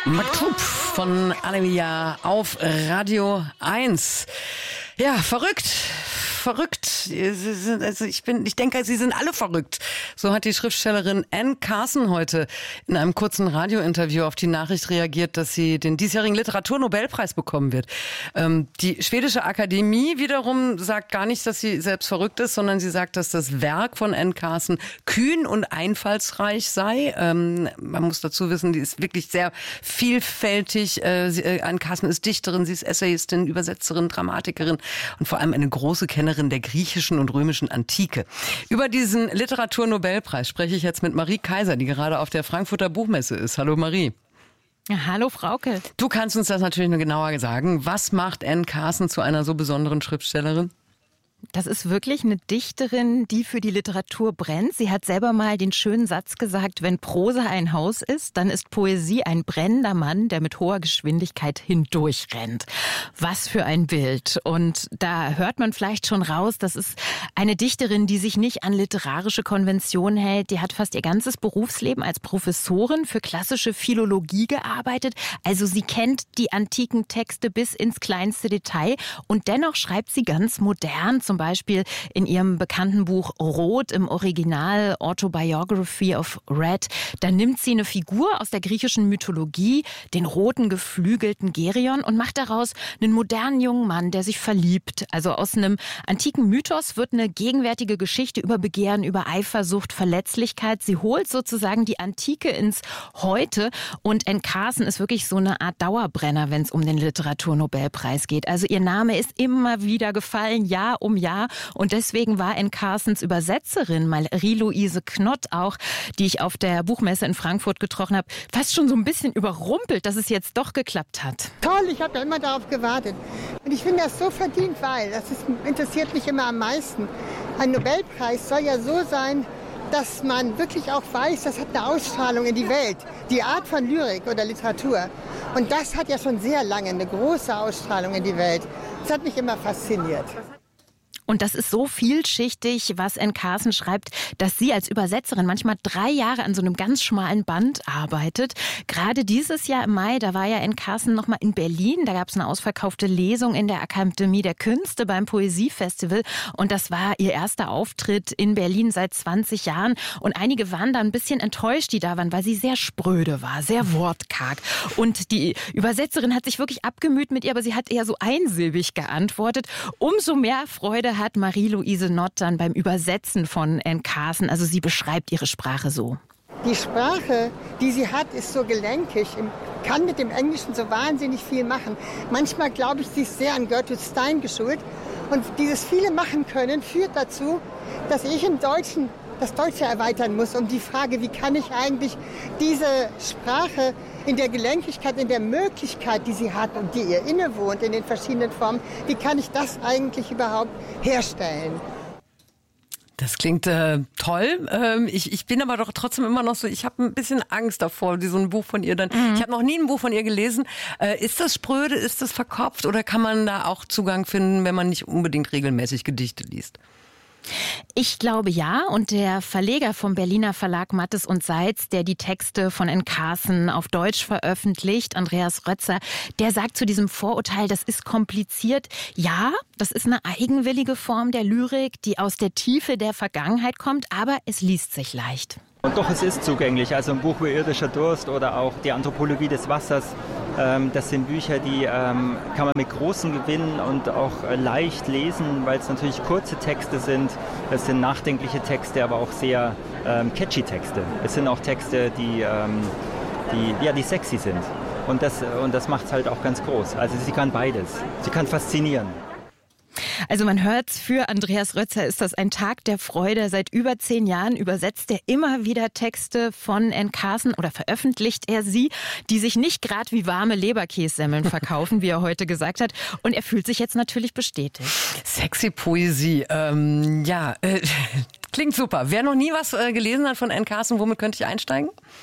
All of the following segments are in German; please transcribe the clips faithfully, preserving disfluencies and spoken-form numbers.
Maktub von Anemia auf Radio eins. Ja, verrückt. Verrückt. Sie sind, also ich bin, ich denke, sie sind alle verrückt. So hat die Schriftstellerin Anne Carson heute in einem kurzen Radiointerview auf die Nachricht reagiert, dass sie den diesjährigen Literaturnobelpreis bekommen wird. Ähm, die schwedische Akademie wiederum sagt gar nicht, dass sie selbst verrückt ist, sondern sie sagt, dass das Werk von Anne Carson kühn und einfallsreich sei. Ähm, man muss dazu wissen, die ist wirklich sehr vielfältig. Äh, sie, äh, Anne Carson ist Dichterin, sie ist Essayistin, Übersetzerin, Dramatikerin und vor allem eine große Kennerin der griechischen und römischen Antike. Über diesen Literaturnobelpreis spreche ich jetzt mit Marie Kaiser, die gerade auf der Frankfurter Buchmesse ist. Hallo Marie. Ja, hallo Frauke. Du kannst uns das natürlich noch genauer sagen. Was macht Anne Carson zu einer so besonderen Schriftstellerin? Das ist wirklich eine Dichterin, die für die Literatur brennt. Sie hat selber mal den schönen Satz gesagt, wenn Prosa ein Haus ist, dann ist Poesie ein brennender Mann, der mit hoher Geschwindigkeit hindurchrennt. Was für ein Bild. Und da hört man vielleicht schon raus, das ist eine Dichterin, die sich nicht an literarische Konventionen hält. Die hat fast ihr ganzes Berufsleben als Professorin für klassische Philologie gearbeitet. Also sie kennt die antiken Texte bis ins kleinste Detail. Und dennoch schreibt sie ganz modern, zum Beispiel in ihrem bekannten Buch Rot im Original Autobiography of Red. Da nimmt sie eine Figur aus der griechischen Mythologie, den roten geflügelten Geryon, und macht daraus einen modernen jungen Mann, der sich verliebt. Also aus einem antiken Mythos wird eine gegenwärtige Geschichte über Begehren, über Eifersucht, Verletzlichkeit. Sie holt sozusagen die Antike ins Heute, und Anne Carson ist wirklich so eine Art Dauerbrenner, wenn es um den Literaturnobelpreis geht. Also ihr Name ist immer wieder gefallen, Jahr um Jahr. Und deswegen war Anne Carsons Übersetzerin, Marie-Louise Knott auch, die ich auf der Buchmesse in Frankfurt getroffen habe, fast schon so ein bisschen überrumpelt, dass es jetzt doch geklappt hat. Toll, ich habe ja immer darauf gewartet. Und ich finde das so verdient, weil das ist, interessiert mich immer am meisten. Ein Nobelpreis soll ja so sein, dass man wirklich auch weiß, das hat eine Ausstrahlung in die Welt. Die Art von Lyrik oder Literatur. Und das hat ja schon sehr lange eine große Ausstrahlung in die Welt. Das hat mich immer fasziniert. Und das ist so vielschichtig, was Anne Carson schreibt, dass sie als Übersetzerin manchmal drei Jahre an so einem ganz schmalen Band arbeitet. Gerade dieses Jahr im Mai, da war ja Anne Carson noch mal in Berlin. Da gab es eine ausverkaufte Lesung in der Akademie der Künste beim Poesiefestival. Und das war ihr erster Auftritt in Berlin seit zwanzig Jahren. Und einige waren da ein bisschen enttäuscht, die da waren, weil sie sehr spröde war, sehr wortkarg. Und die Übersetzerin hat sich wirklich abgemüht mit ihr, aber sie hat eher so einsilbig geantwortet. Umso mehr Freude hat Marie-Louise Knott dann beim Übersetzen von Anne Carson. Also sie beschreibt ihre Sprache so. Die Sprache, die sie hat, ist so gelenkig, kann mit dem Englischen so wahnsinnig viel machen. Manchmal glaube ich, sie ist sehr an Gertrude Stein geschult. Und dieses viele machen können führt dazu, dass ich im Deutschen das Deutsche erweitern muss, um die Frage, wie kann ich eigentlich diese Sprache in der Gelenkigkeit, in der Möglichkeit, die sie hat und die ihr innewohnt in den verschiedenen Formen, wie kann ich das eigentlich überhaupt herstellen? Das klingt äh, toll. Ähm, ich, ich bin aber doch trotzdem immer noch so, ich habe ein bisschen Angst davor, so ein Buch von ihr dann. Mhm. Ich habe noch nie ein Buch von ihr gelesen. Äh, ist das spröde, ist das verkopft oder kann man da auch Zugang finden, wenn man nicht unbedingt regelmäßig Gedichte liest? Ich glaube ja, und der Verleger vom Berliner Verlag Mattes und Seitz, der die Texte von Anne Carson auf Deutsch veröffentlicht, Andreas Rötzer, der sagt zu diesem Vorurteil, das ist kompliziert. Ja, das ist eine eigenwillige Form der Lyrik, die aus der Tiefe der Vergangenheit kommt, aber es liest sich leicht. Und doch, es ist zugänglich. Also ein Buch wie Irdischer Durst oder auch die Anthropologie des Wassers, ähm, das sind Bücher, die ähm, kann man mit großem Gewinn und auch äh, leicht lesen, weil es natürlich kurze Texte sind. Es sind nachdenkliche Texte, aber auch sehr ähm, catchy Texte. Es sind auch Texte, die, ähm, die, ja, die sexy sind. Und das, und das macht es halt auch ganz groß. Also sie kann beides. Sie kann faszinieren. Also man hört, für Andreas Rötzer ist das ein Tag der Freude. Seit über zehn Jahren übersetzt er immer wieder Texte von Anne Carson oder veröffentlicht er sie, die sich nicht gerade wie warme Leberkässemmeln verkaufen, wie er heute gesagt hat. Und er fühlt sich jetzt natürlich bestätigt. Sexy Poesie, ähm, ja, äh, klingt super. Wer noch nie was äh, gelesen hat von Anne Carson, womit könnte ich einsteigen?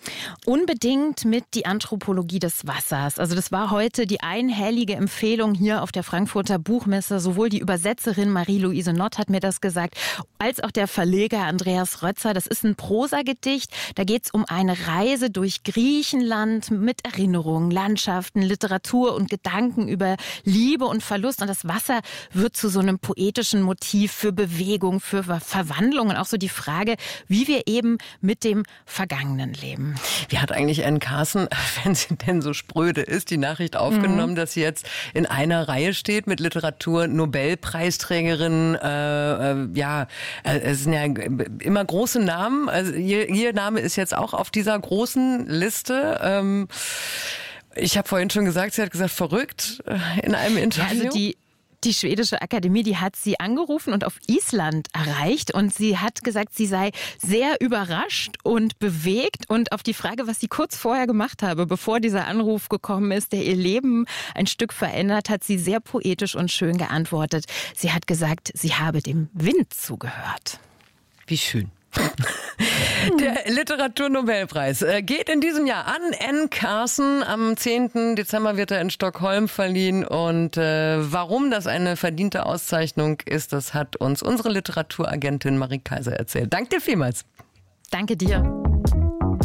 Unbedingt mit die Anthropologie des Wassers. Also das war heute die einhellige Empfehlung hier auf der Frankfurter Buchmesse. Sowohl die Übersetzerin Marie-Louise Nott hat mir das gesagt, als auch der Verleger Andreas Rötzer. Das ist ein Prosagedicht. Da geht es um eine Reise durch Griechenland mit Erinnerungen, Landschaften, Literatur und Gedanken über Liebe und Verlust. Und das Wasser wird zu so einem poetischen Motiv für Bewegung, für Verwandlung und auch so die Frage, wie wir eben mit dem Vergangenen leben. Wie hat eigentlich Anne Carson, wenn sie denn so spröde ist, die Nachricht aufgenommen, mhm. dass sie jetzt in einer Reihe steht mit Literatur-Nobelpreisträgerinnen? Äh, äh, ja, äh, es sind ja immer große Namen. Also ihr, ihr Name ist jetzt auch auf dieser großen Liste. Ähm, ich habe vorhin schon gesagt, sie hat gesagt, verrückt äh, in einem Interview. Ja, also die Die schwedische Akademie, die hat sie angerufen und auf Island erreicht und sie hat gesagt, sie sei sehr überrascht und bewegt und auf die Frage, was sie kurz vorher gemacht habe, bevor dieser Anruf gekommen ist, der ihr Leben ein Stück verändert, hat sie sehr poetisch und schön geantwortet. Sie hat gesagt, sie habe dem Wind zugehört. Wie schön. Der Literaturnobelpreis geht in diesem Jahr an Anne Carson. Am zehnten Dezember wird er in Stockholm verliehen. Und äh, warum das eine verdiente Auszeichnung ist, das hat uns unsere Literaturagentin Marie Kaiser erzählt. Danke dir vielmals. Danke dir.